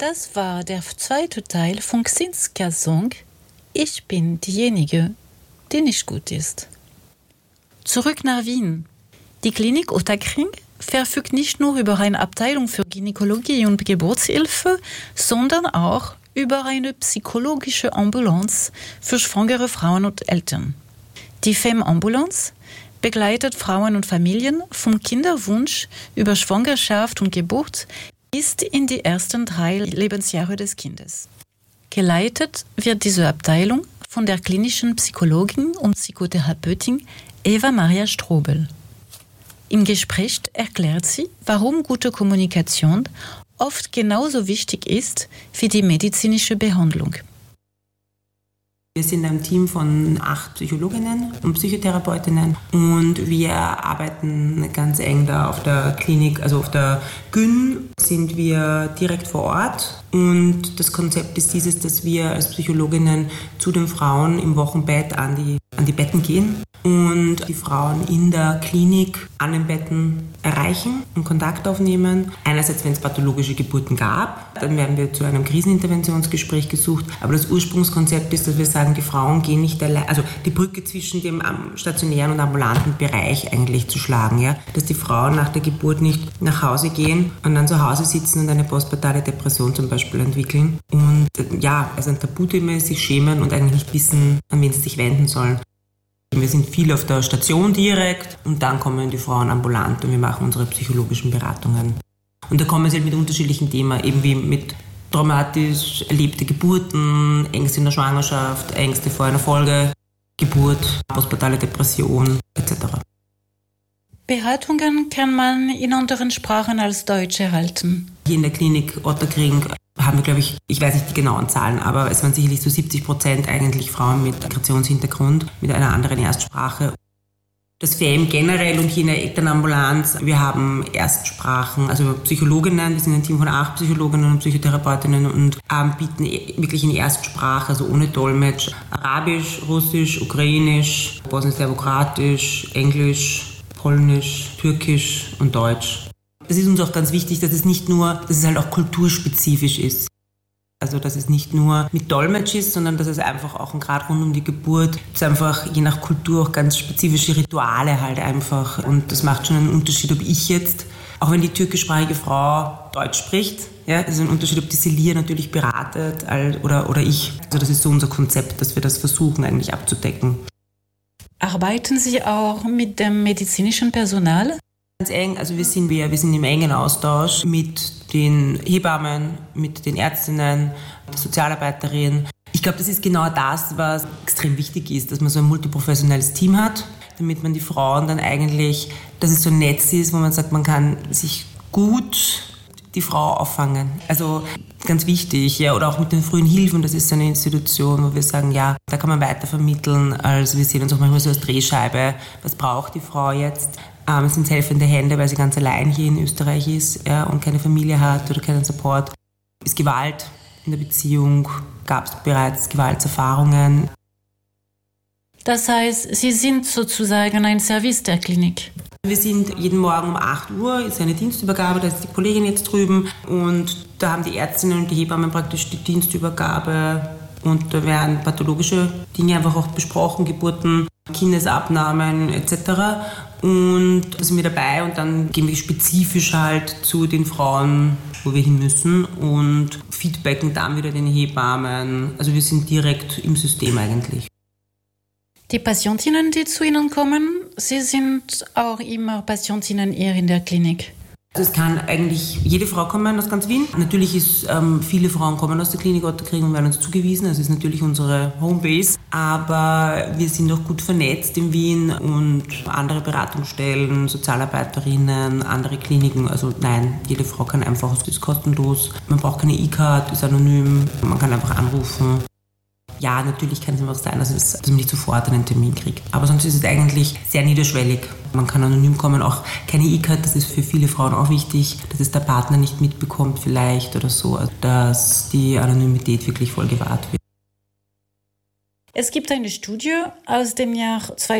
Das war der zweite Teil von Xinskas Song Ich bin diejenige, die nicht gut ist. Zurück nach Wien. Die Klinik Ottakring verfügt nicht nur über eine Abteilung für Gynäkologie und Geburtshilfe, sondern auch über eine psychologische Ambulanz für schwangere Frauen und Eltern. Die Femme-Ambulanz begleitet Frauen und Familien vom Kinderwunsch über Schwangerschaft und Geburt bis in die ersten 3 Lebensjahre des Kindes. Geleitet wird diese Abteilung von der klinischen Psychologin und Psychotherapeutin Eva Maria Strobel. Im Gespräch erklärt sie, warum gute Kommunikation oft genauso wichtig ist wie die medizinische Behandlung. Wir sind ein Team von 8 Psychologinnen und Psychotherapeutinnen und wir arbeiten ganz eng da auf der Klinik, also auf der Gyn sind wir direkt vor Ort und das Konzept ist dieses, dass wir als Psychologinnen zu den Frauen im Wochenbett an die Betten gehen und die Frauen in der Klinik an den Betten erreichen und Kontakt aufnehmen. Einerseits, wenn es pathologische Geburten gab, dann werden wir zu einem Kriseninterventionsgespräch gesucht. Aber das Ursprungskonzept ist, dass wir sagen, die Frauen gehen nicht allein, also die Brücke zwischen dem stationären und ambulanten Bereich eigentlich zu schlagen. Ja? Dass die Frauen nach der Geburt nicht nach Hause gehen und dann zu Hause sitzen und eine postpartale Depression zum Beispiel entwickeln. Und ja, also ein Tabuthema ist, sich schämen und eigentlich nicht wissen, an wen sie sich wenden sollen. Wir sind viel auf der Station direkt und dann kommen die Frauen ambulant und wir machen unsere psychologischen Beratungen. Und da kommen sie halt mit unterschiedlichen Themen, eben wie mit traumatisch erlebte Geburten, Ängste in der Schwangerschaft, Ängste vor einer Folgegeburt, postpartale Depression etc. Beratungen kann man in anderen Sprachen als Deutsch erhalten. Hier in der Klinik Ottakring haben wir, glaube ich weiß nicht die genauen Zahlen, aber es waren sicherlich so 70% eigentlich Frauen mit Migrationshintergrund, mit einer anderen Erstsprache. Das FEM generell und hier in der Elternambulanz, wir haben Erstsprachen, also Psychologinnen, wir sind ein Team von 8 Psychologinnen und Psychotherapeutinnen und bieten wirklich in Erstsprache, also ohne Dolmetsch, Arabisch, Russisch, Ukrainisch, Bosnisch-Serbokratisch, Englisch, Polnisch, Türkisch und Deutsch. Das ist uns auch ganz wichtig, dass es halt auch kulturspezifisch ist. Also dass es nicht nur mit Dolmetsch ist, sondern dass es einfach auch, gerade rund um die Geburt, es einfach je nach Kultur auch ganz spezifische Rituale halt einfach. Und das macht schon einen Unterschied, ob ich jetzt, auch wenn die türkischsprachige Frau Deutsch spricht, ja, ist ein Unterschied, ob die Celia natürlich beratet oder ich. Also das ist so unser Konzept, dass wir das versuchen eigentlich abzudecken. Arbeiten Sie auch mit dem medizinischen Personal? Ganz eng, also wir sind im engen Austausch mit den Hebammen, mit den Ärztinnen, der Sozialarbeiterin. Ich glaube, das ist genau das, was extrem wichtig ist, dass man so ein multiprofessionelles Team hat, damit man die Frauen dann eigentlich, dass es so ein Netz ist, wo man sagt, man kann sich gut die Frau auffangen. Also ganz wichtig, ja, oder auch mit den frühen Hilfen, das ist so eine Institution, wo wir sagen, ja, da kann man weiter vermitteln, also wir sehen uns auch manchmal so als Drehscheibe, was braucht die Frau jetzt? Es sind helfende Hände, weil sie ganz allein hier in Österreich ist, ja, und keine Familie hat oder keinen Support. Ist Gewalt in der Beziehung? Gab es bereits Gewaltserfahrungen? Das heißt, Sie sind sozusagen ein Service der Klinik? Wir sind jeden Morgen um 8 Uhr, ist eine Dienstübergabe, da ist die Kollegin jetzt drüben und da haben die Ärztinnen und die Hebammen praktisch die Dienstübergabe und da werden pathologische Dinge einfach auch besprochen, Geburten, Kindesabnahmen etc. Und da sind wir dabei und dann gehen wir spezifisch halt zu den Frauen, wo wir hin müssen und feedbacken dann wieder den Hebammen. Also wir sind direkt im System eigentlich. Die Patientinnen, die zu Ihnen kommen, Sie sind auch immer Patientinnen hier in der Klinik? Also es kann eigentlich jede Frau kommen aus ganz Wien. Natürlich ist viele Frauen kommen aus der Klinik Ottakring und werden uns zugewiesen. Das ist natürlich unsere Homebase. Aber wir sind auch gut vernetzt in Wien und andere Beratungsstellen, Sozialarbeiterinnen, andere Kliniken. Also nein, jede Frau kann einfach, es ist kostenlos. Man braucht keine E-Card, ist anonym. Man kann einfach anrufen. Ja, natürlich kann es immer sein, dass man nicht sofort einen Termin kriegt. Aber sonst ist es eigentlich sehr niederschwellig. Man kann anonym kommen, auch keine E-Card, das ist für viele Frauen auch wichtig, dass es der Partner nicht mitbekommt vielleicht oder so, dass die Anonymität wirklich voll gewahrt wird. Es gibt eine Studie aus dem Jahr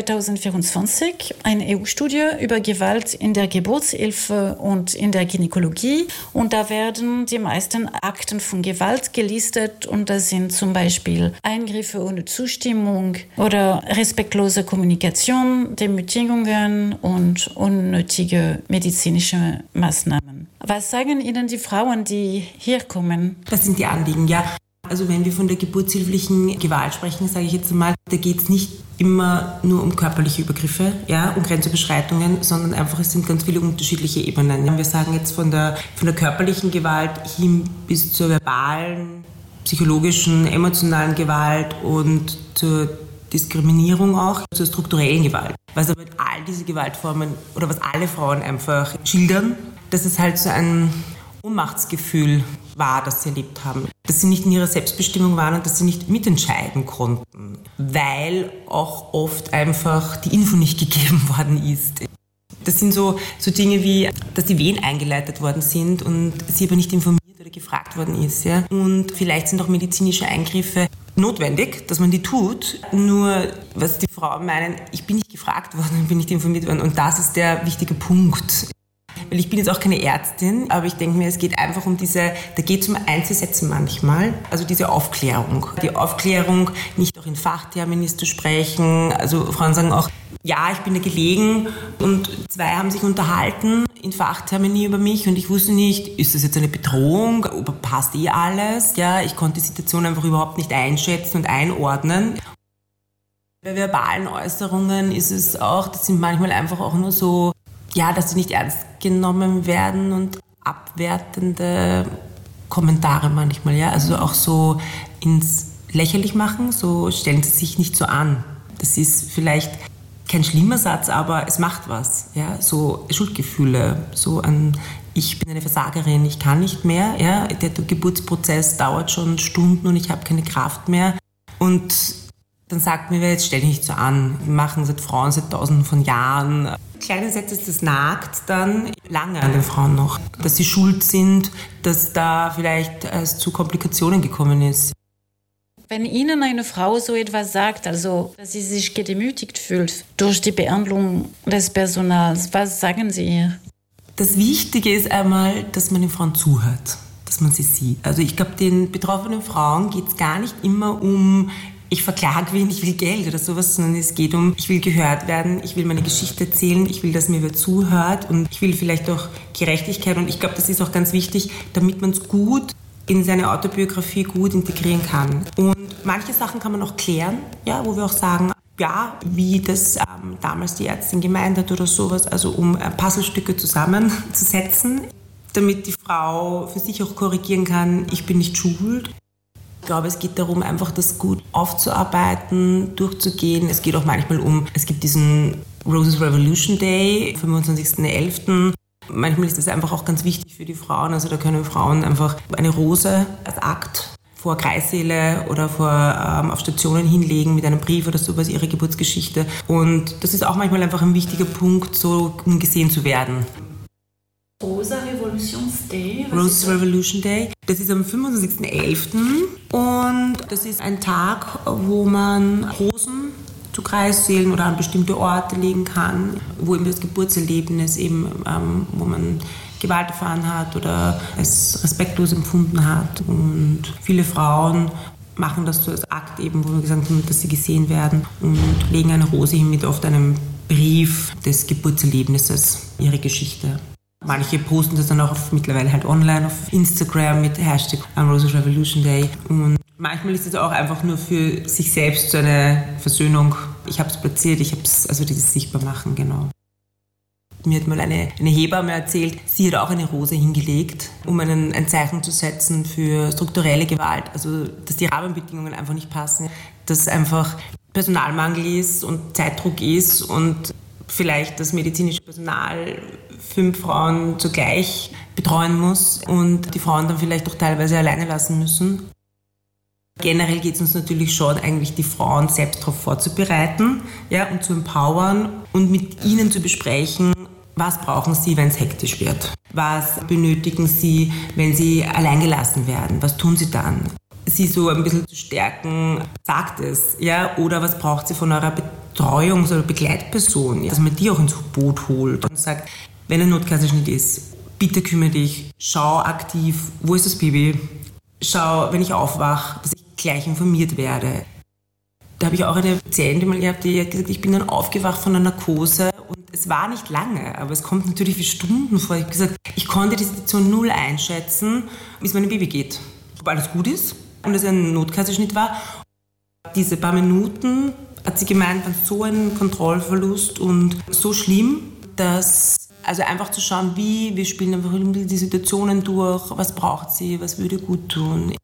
2024, eine EU-Studie über Gewalt in der Geburtshilfe und in der Gynäkologie. Und da werden die meisten Akten von Gewalt gelistet. Und das sind zum Beispiel Eingriffe ohne Zustimmung oder respektlose Kommunikation, Demütigungen und unnötige medizinische Maßnahmen. Was sagen Ihnen die Frauen, die hier kommen? Das sind die Anliegen, ja. Also wenn wir von der geburtshilflichen Gewalt sprechen, sage ich jetzt mal, da geht es nicht immer nur um körperliche Übergriffe, ja, um Grenzüberschreitungen, sondern einfach es sind ganz viele unterschiedliche Ebenen. Wir sagen jetzt von der körperlichen Gewalt hin bis zur verbalen, psychologischen, emotionalen Gewalt und zur Diskriminierung auch, zur strukturellen Gewalt. Was aber all diese Gewaltformen oder was alle Frauen einfach schildern, dass es halt so ein Ohnmachtsgefühl war, das sie erlebt haben. Dass sie nicht in ihrer Selbstbestimmung waren und dass sie nicht mitentscheiden konnten, weil auch oft einfach die Info nicht gegeben worden ist. Das sind so Dinge wie, dass die Wehen eingeleitet worden sind und sie aber nicht informiert oder gefragt worden ist. Ja? Und vielleicht sind auch medizinische Eingriffe notwendig, dass man die tut. Nur, was die Frauen meinen, ich bin nicht gefragt worden und bin nicht informiert worden. Und das ist der wichtige Punkt. Weil ich bin jetzt auch keine Ärztin, aber ich denke mir, es geht einfach um da geht es um Einzelsätze manchmal, also diese Aufklärung. Die Aufklärung, nicht auch in Fachterminis zu sprechen. Also Frauen sagen auch, ja, ich bin da gelegen und zwei haben sich unterhalten in Fachtermini über mich und ich wusste nicht, ist das jetzt eine Bedrohung, passt alles? Ja, ich konnte die Situation einfach überhaupt nicht einschätzen und einordnen. Bei verbalen Äußerungen ist es auch, das sind manchmal einfach auch nur so, ja, dass sie nicht ernst genommen werden und abwertende Kommentare manchmal, ja, also auch so ins Lächerlich machen, so stellen sie sich nicht so an. Das ist vielleicht kein schlimmer Satz, aber es macht was, ja, so Schuldgefühle, so ein ich bin eine Versagerin, ich kann nicht mehr, ja, der Geburtsprozess dauert schon Stunden und ich habe keine Kraft mehr und dann sagt mir, jetzt stell dich nicht so an, wir machen Frauen seit Tausenden von Jahren. Kleine Sätze, das nagt dann lange an den Frauen noch, dass sie schuld sind, dass da vielleicht es zu Komplikationen gekommen ist. Wenn Ihnen eine Frau so etwas sagt, also dass sie sich gedemütigt fühlt durch die Behandlung des Personals, was sagen Sie ihr? Das Wichtige ist einmal, dass man den Frauen zuhört, dass man sie sieht. Also ich glaube, den betroffenen Frauen geht es gar nicht immer um ich verklage wen, ich will Geld oder sowas, sondern es geht um, ich will gehört werden, ich will meine Geschichte erzählen, ich will, dass mir wer zuhört und ich will vielleicht auch Gerechtigkeit und ich glaube, das ist auch ganz wichtig, damit man es gut in seine Autobiografie gut integrieren kann. Und manche Sachen kann man auch klären, ja, wo wir auch sagen, ja, wie das damals die Ärztin gemeint hat oder sowas, also um Puzzlestücke zusammenzusetzen, damit die Frau für sich auch korrigieren kann, ich bin nicht schuld. Ich glaube, es geht darum, einfach das gut aufzuarbeiten, durchzugehen. Es geht auch manchmal es gibt diesen Roses Revolution Day, 25.11. Manchmal ist das einfach auch ganz wichtig für die Frauen. Also da können Frauen einfach eine Rose als Akt vor Kreissäle oder auf Stationen hinlegen mit einem Brief oder sowas, ihre Geburtsgeschichte. Und das ist auch manchmal einfach ein wichtiger Punkt, so um gesehen zu werden. Rosa Revolution Day. Roses Revolution Day. Das ist am 25.11. und das ist ein Tag, wo man Rosen zu Kreissälen oder an bestimmte Orte legen kann, wo eben das Geburtserlebnis eben, wo man Gewalt erfahren hat oder es respektlos empfunden hat. Und viele Frauen machen das so als Akt eben, wo wir gesagt haben, dass sie gesehen werden und legen eine Rose hin mit oft einem Brief des Geburtserlebnisses, ihre Geschichte. Manche posten das dann auch mittlerweile halt online auf Instagram mit Hashtag Roses Revolution Day. Und manchmal ist es auch einfach nur für sich selbst so eine Versöhnung. Ich habe es platziert, also dieses Sichtbarmachen, genau. Mir hat mal eine Hebamme erzählt, sie hat auch eine Rose hingelegt, um ein Zeichen zu setzen für strukturelle Gewalt. Also, dass die Rahmenbedingungen einfach nicht passen, dass einfach Personalmangel ist und Zeitdruck ist und vielleicht das medizinische Personal 5 Frauen zugleich betreuen muss und die Frauen dann vielleicht auch teilweise alleine lassen müssen. Generell geht es uns natürlich schon, eigentlich die Frauen selbst darauf vorzubereiten, ja, und zu empowern und mit ihnen zu besprechen, was brauchen sie, wenn es hektisch wird? Was benötigen sie, wenn sie alleingelassen werden? Was tun sie dann? sie so ein bisschen zu stärken, sagt es, ja, oder was braucht sie von eurer Betreuungs- oder Begleitperson, ja? Dass man die auch ins Boot holt und sagt, wenn ein Notkaiserschnitt ist, bitte kümmere dich, schau aktiv, wo ist das Baby, schau, wenn ich aufwache, dass ich gleich informiert werde. Da habe ich auch eine Patientin mal gehabt, die hat gesagt, ich bin dann aufgewacht von einer Narkose und es war nicht lange, aber es kommt natürlich wie Stunden vor. Ich habe gesagt, ich konnte die Situation null einschätzen, wie es meinem Baby geht, ob alles gut ist und es ein Notkaiserschnitt war. Diese paar Minuten, hat sie gemeint, waren so ein Kontrollverlust und so schlimm, dass also einfach zu schauen, wir spielen einfach die Situationen durch, was braucht sie, was würde gut tun.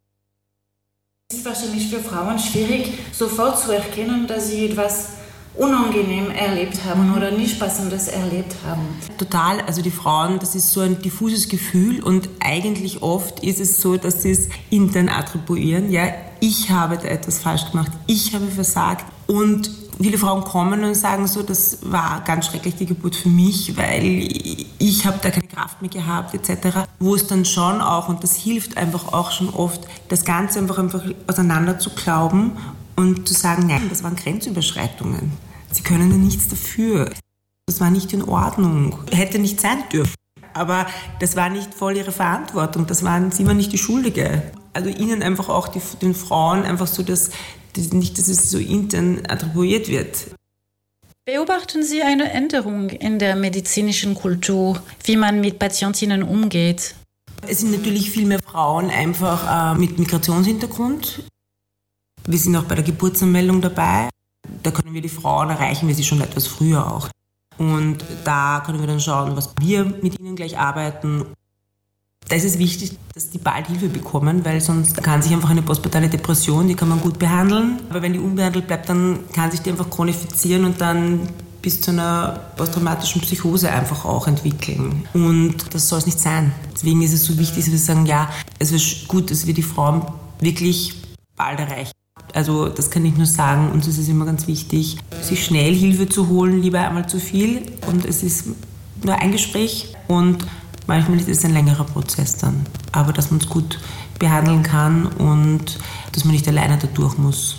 Es ist wahrscheinlich für Frauen schwierig, sofort zu erkennen, dass sie etwas unangenehm erlebt haben oder nicht Passendes erlebt haben. Total, also die Frauen, das ist so ein diffuses Gefühl und eigentlich oft ist es so, dass sie es intern attribuieren. Ja, ich habe da etwas falsch gemacht, ich habe versagt und viele Frauen kommen und sagen so, das war ganz schrecklich die Geburt für mich, weil ich habe da keine Kraft mehr gehabt etc. Wo es dann schon auch, und das hilft einfach auch schon oft, das Ganze einfach auseinander zu glauben und zu sagen, nein, das waren Grenzüberschreitungen. Sie können ja nichts dafür. Das war nicht in Ordnung. Hätte nicht sein dürfen. Aber das war nicht voll ihre Verantwortung. Sie waren nicht die Schuldige. Also ihnen einfach auch, den Frauen einfach so, dass es so intern attribuiert wird. Beobachten Sie eine Änderung in der medizinischen Kultur, wie man mit Patientinnen umgeht? Es sind natürlich viel mehr Frauen einfach mit Migrationshintergrund. Wir sind auch bei der Geburtsanmeldung dabei. Da können wir die Frauen erreichen, wir sind schon etwas früher auch. Und da können wir dann schauen, was wir mit ihnen gleich arbeiten. Da ist es wichtig, dass die bald Hilfe bekommen, weil sonst kann sich einfach eine postpartale Depression, die kann man gut behandeln. Aber wenn die unbehandelt bleibt, dann kann sich die einfach chronifizieren und dann bis zu einer posttraumatischen Psychose einfach auch entwickeln. Und das soll es nicht sein. Deswegen ist es so wichtig, dass wir sagen, ja, es wäre gut, dass wir die Frauen wirklich bald erreichen. Also das kann ich nur sagen, uns ist es immer ganz wichtig, sich schnell Hilfe zu holen, lieber einmal zu viel. Und es ist nur ein Gespräch und manchmal ist es ein längerer Prozess dann. Aber dass man es gut behandeln kann und dass man nicht alleine da durch muss.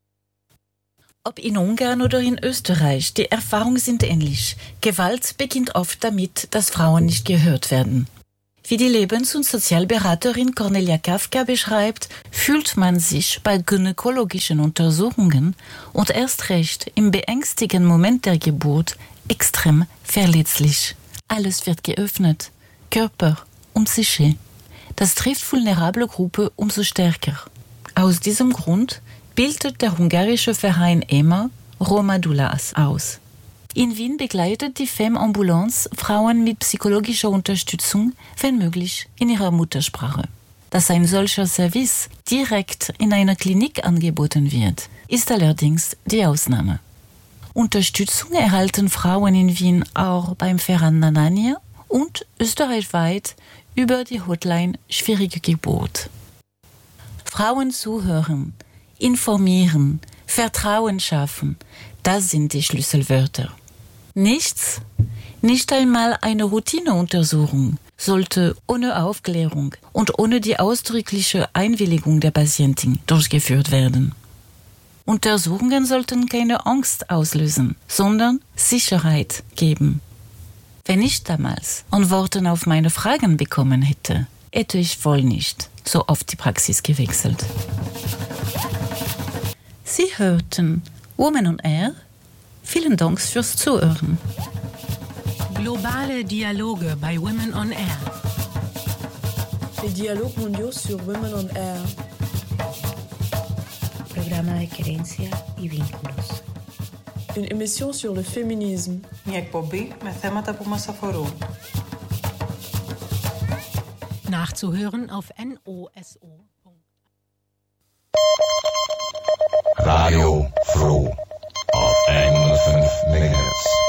Ob in Ungarn oder in Österreich, die Erfahrungen sind ähnlich. Gewalt beginnt oft damit, dass Frauen nicht gehört werden. Wie die Lebens- und Sozialberaterin Cornelia Kafka beschreibt, fühlt man sich bei gynäkologischen Untersuchungen und erst recht im beängstigenden Moment der Geburt extrem verletzlich. Alles wird geöffnet, Körper und Psyche. Das trifft vulnerable Gruppen umso stärker. Aus diesem Grund bildet der ungarische Verein EMA Roma Doulas aus. In Wien begleitet die Femme-Ambulance Frauen mit psychologischer Unterstützung, wenn möglich, in ihrer Muttersprache. Dass ein solcher Service direkt in einer Klinik angeboten wird, ist allerdings die Ausnahme. Unterstützung erhalten Frauen in Wien auch beim Verein Nanania und österreichweit über die Hotline Schwierige Geburt. Frauen zuhören, informieren, Vertrauen schaffen, das sind die Schlüsselwörter. Nichts, nicht einmal eine Routineuntersuchung, sollte ohne Aufklärung und ohne die ausdrückliche Einwilligung der Patientin durchgeführt werden. Untersuchungen sollten keine Angst auslösen, sondern Sicherheit geben. Wenn ich damals Antworten auf meine Fragen bekommen hätte, hätte ich wohl nicht so oft die Praxis gewechselt. Sie hörten Women on Air. Vielen Dank fürs Zuhören. Globale Dialoge bei Women on Air. Les dialogues mondiaux sur Women on Air. Programa de querencia y vínculos. Une émission sur le féminisme. Μια εκπομπή με θέματα που μας αφορούν. Nachzuhören auf NOSO. Radio Froh.